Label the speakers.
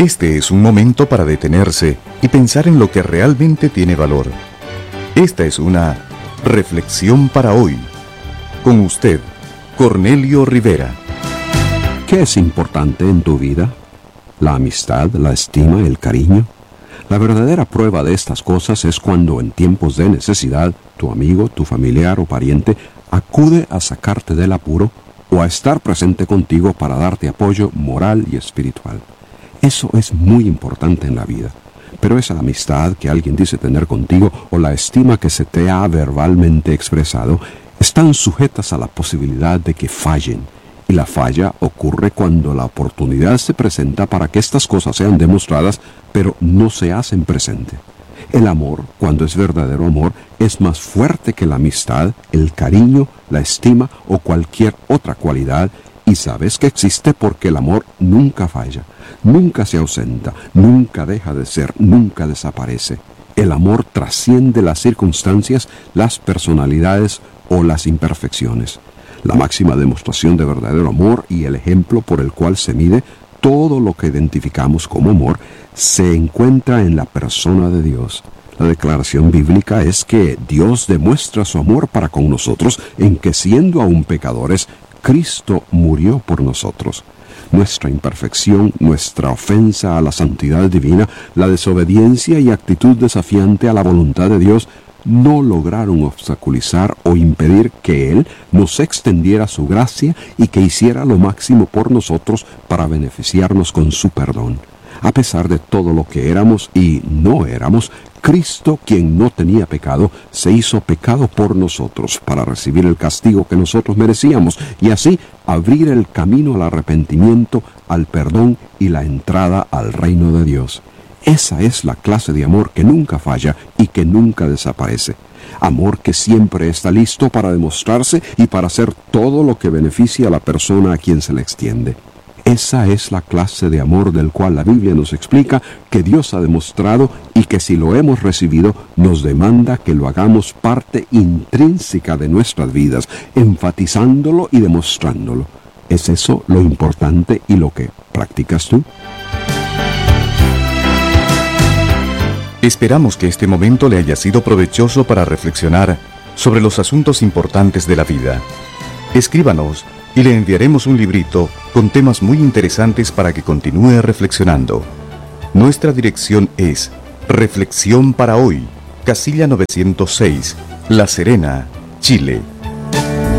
Speaker 1: Este es un momento para detenerse y pensar en lo que realmente tiene valor. Esta es una reflexión para hoy. Con usted, Cornelio Rivera.
Speaker 2: ¿Qué es importante en tu vida? ¿La amistad, la estima, el cariño? La verdadera prueba de estas cosas es cuando en tiempos de necesidad tu amigo, tu familiar o pariente acude a sacarte del apuro o a estar presente contigo para darte apoyo moral y espiritual. Eso es muy importante en la vida. Pero esa amistad que alguien dice tener contigo o la estima que se te ha verbalmente expresado están sujetas a la posibilidad de que fallen. Y la falla ocurre cuando la oportunidad se presenta para que estas cosas sean demostradas, pero no se hacen presente. El amor, cuando es verdadero amor, es más fuerte que la amistad, el cariño, la estima o cualquier otra cualidad, y sabes que existe porque el amor nunca falla, nunca se ausenta, nunca deja de ser, nunca desaparece. El amor trasciende las circunstancias, las personalidades o las imperfecciones. La máxima demostración de verdadero amor y el ejemplo por el cual se mide todo lo que identificamos como amor se encuentra en la persona de Dios. La declaración bíblica es que Dios demuestra su amor para con nosotros en que siendo aún pecadores, Cristo murió por nosotros. Nuestra imperfección, nuestra ofensa a la santidad divina, la desobediencia y actitud desafiante a la voluntad de Dios no lograron obstaculizar o impedir que Él nos extendiera su gracia y que hiciera lo máximo por nosotros para beneficiarnos con su perdón. A pesar de todo lo que éramos y no éramos, Cristo, quien no tenía pecado, se hizo pecado por nosotros para recibir el castigo que nosotros merecíamos y así abrir el camino al arrepentimiento, al perdón y la entrada al reino de Dios. Esa es la clase de amor que nunca falla y que nunca desaparece. Amor que siempre está listo para demostrarse y para hacer todo lo que beneficia a la persona a quien se le extiende. Esa es la clase de amor del cual la Biblia nos explica que Dios ha demostrado y que si lo hemos recibido nos demanda que lo hagamos parte intrínseca de nuestras vidas, enfatizándolo y demostrándolo. ¿Es eso lo importante y lo que practicas tú?
Speaker 1: Esperamos que este momento le haya sido provechoso para reflexionar sobre los asuntos importantes de la vida. Escríbanos y le enviaremos un librito con temas muy interesantes para que continúe reflexionando. Nuestra dirección es Reflexión para Hoy, Casilla 906, La Serena, Chile.